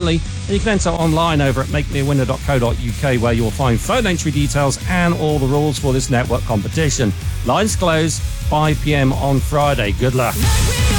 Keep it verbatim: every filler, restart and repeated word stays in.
friendly, and you can enter online over at make me a winner dot co dot uk, where you'll find phone entry details and all the rules for this network competition. Lines close five p.m. on Friday. Good luck.